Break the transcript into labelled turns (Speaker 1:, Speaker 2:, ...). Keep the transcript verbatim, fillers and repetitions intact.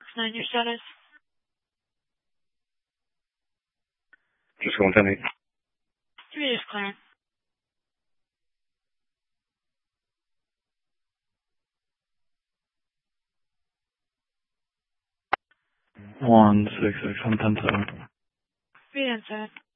Speaker 1: nine, your status?
Speaker 2: Just going ten eight.
Speaker 1: Three is clear.
Speaker 3: One six six one ten seven.
Speaker 1: Three and seven.